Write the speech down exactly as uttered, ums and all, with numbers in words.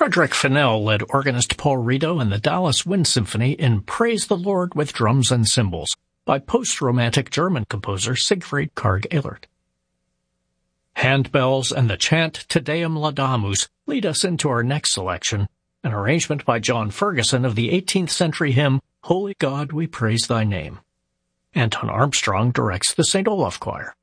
Frederick Fennell led organist Paul Rito and the Dallas Wind Symphony in Praise the Lord with Drums and Cymbals by post-romantic German composer Siegfried Karg-Ehlert. Handbells and the chant Te Deum Laudamus lead us into our next selection, an arrangement by John Ferguson of the eighteenth century hymn, Holy God, We Praise Thy Name. Anton Armstrong directs the Saint Olaf Choir.